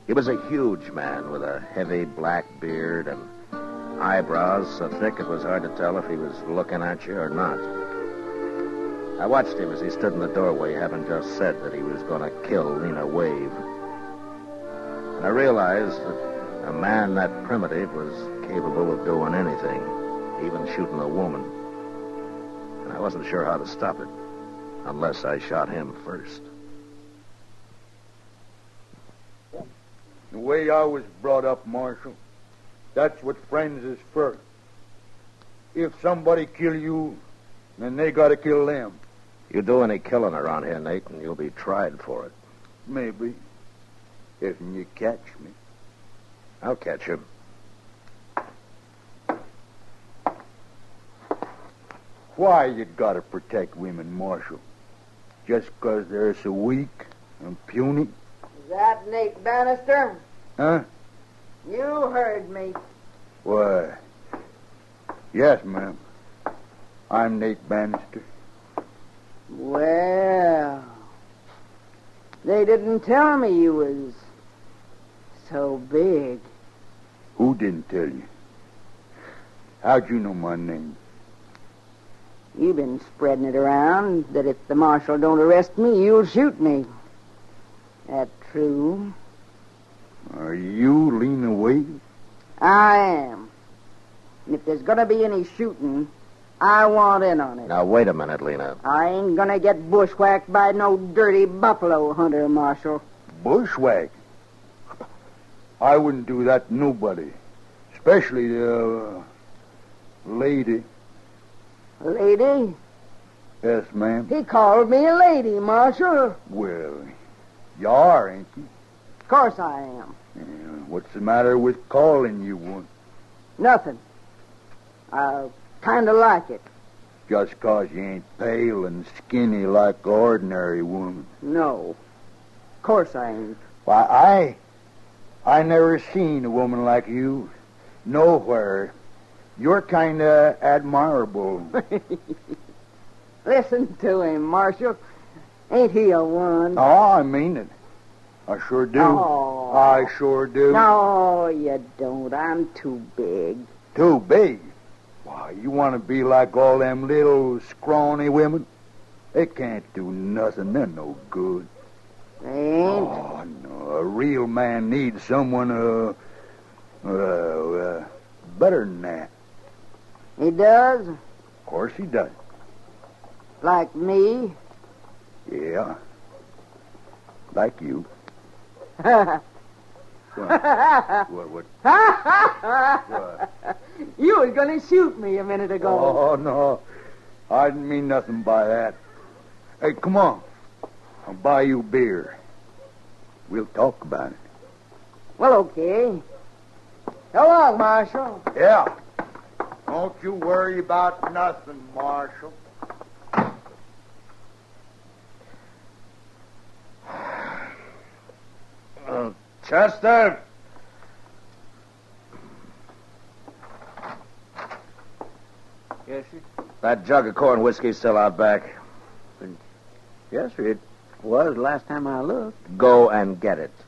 He was a huge man with a heavy black beard and eyebrows so thick it was hard to tell if he was looking at you or not. I watched him as he stood in the doorway, having just said that he was going to kill Lena Wave. And I realized that a man that primitive was capable of doing anything, even shooting a woman. And I wasn't sure how to stop it, unless I shot him first. The way I was brought up, Marshal, that's what friends is first. If somebody kill you, then they gotta kill them. You do any killing around here, Nate, and you'll be tried for it. Maybe. If you catch me. I'll catch you. Why you gotta protect women, Marshal? Just 'cause they're so weak and puny? Is that Nate Bannister? Huh? You heard me. Why, yes, ma'am. I'm Nate Bannister. Well, they didn't tell me you was so big. Who didn't tell you? How'd you know my name? You've been spreading it around that if the marshal don't arrest me, you'll shoot me. That true? Are you Lena Wade? I am. And if there's gonna be any shooting, I want in on it. Now, wait a minute, Lena. I ain't gonna get bushwhacked by no dirty buffalo hunter, Marshal. Bushwhack? I wouldn't do that to nobody. Especially the lady. Lady? Yes, ma'am. He called me a lady, Marshal. Well, you are, ain't you? Of course I am. Yeah, what's the matter with calling you one? Nothing. I kind of like it. Just 'cause you ain't pale and skinny like an ordinary woman. No. Of course I ain't. Why, I never seen a woman like you nowhere. You're kind of admirable. Listen to him, Marshal. Ain't he a one? Oh, I mean it. I sure do. Oh. I sure do. No, you don't. I'm too big. Too big? Why, you want to be like all them little scrawny women? They can't do nothing. They're no good. They ain't? Oh, no. A real man needs someone, better than that. He does? Of course he does. Like me? Yeah. Like you. What? What? You was going to shoot me a minute ago. Oh, no. I didn't mean nothing by that. Hey, come on. I'll buy you beer. We'll talk about it. Well, okay. So long, Marshal. Yeah. Don't you worry about nothing, Marshal. Chester! Yes, sir? That jug of corn whiskey's still out back. Yes, sir. It was last time I looked. Go and get it.